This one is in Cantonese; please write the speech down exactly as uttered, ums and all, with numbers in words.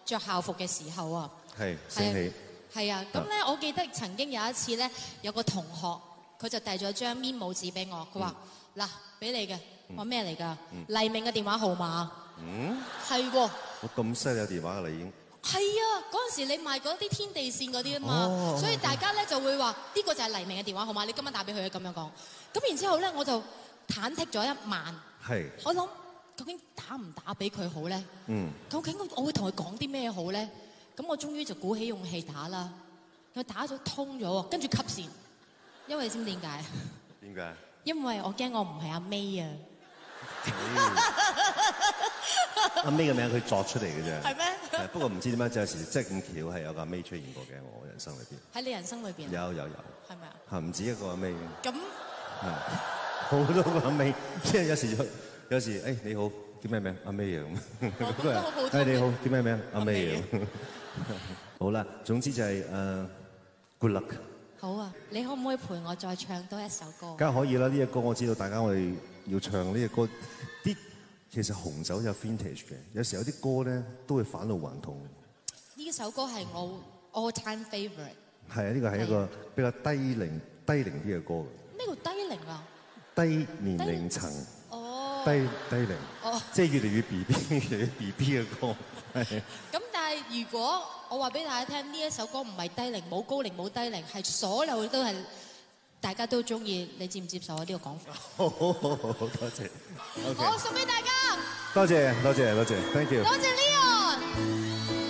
着校服嘅時候啊。 係升起。 係啊，咁咧我記得曾經有一次咧，有個同學佢就遞咗張 memo 紙俾我，佢話嗱俾你嘅，我咩嚟㗎？黎明嘅電話號碼。 嗯。 係喎。 我咁犀利有電話㗎啦已經。 係啊，嗰陣時你賣嗰啲天地線嗰啲啊嘛，所以大家咧就會話呢個就係黎明嘅電話號碼，你今晚打俾佢啊咁樣講。咁然之後咧我就忐忑咗一晚。 係。 我諗究竟打唔打俾佢好咧？ 嗯。 究竟我會同佢講啲咩好咧？咁我終於就鼓起勇氣打啦，佢打咗通咗喎，跟住 cut 線，因為你知唔知點解？ 點解？ 因為我驚我唔係阿 May 啊。 阿 May 嘅名佢作出嚟嘅啫。 係咩？ 係不過唔知點解有時即係咁巧係有個阿 May 出現過嘅我人生裏邊。 喺你人生裏邊？ 有有有。 係咪啊？ 係唔止一個阿 May 嘅。 咁好多個阿 May，即係有時有時誒你好叫咩名？阿 May 啊咁。 都好普通。 誒你好叫咩名？阿 May 啊。好啦，總之就係誒 good luck。 好啊，你可唔可以陪我再唱多一首歌？ 梗係可以啦，呢隻歌我知道大家我哋要唱呢隻歌，啲其實紅酒有 vintage 嘅，有時有啲歌咧都會返老還童。 呢首歌係我 all time favourite。 係啊，呢個係一個比較低齡低齡啲嘅歌。 咩叫低齡啊？ 低年齡層。 哦。 低低齡。 哦。 即係越嚟越 B B 越嚟越 B B 嘅歌。係。 咁但係如果我話俾大家聽，呢一首歌唔係低齡，冇高齡冇低齡，係所有都係大家都中意，你接唔接受我呢個講法？ 好好好好，多謝。 我送俾大家。 多謝多謝多謝 ，thank you。 多謝 Leon。